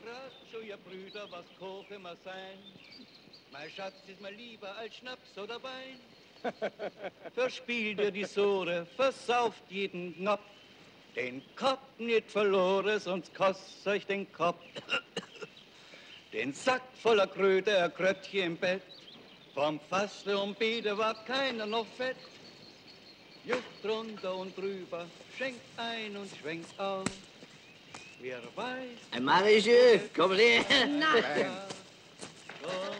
fragt schon ihr Brüder, was kochen wir sein? Mein Schatz ist mir lieber als Schnaps oder Wein. Verspielt ihr die Sohre, versauft jeden Knopf. Den Kopf nicht verloren, sonst kostet euch den Kopf. Den Sack voller Kröte, ein Kröttchen im Bett. Vom Fasten und Bede war keiner noch fett. Juckt drunter und drüber, schenkt ein und schwenkt aus. Wer weiß... Ein Marischö, komm her. Na.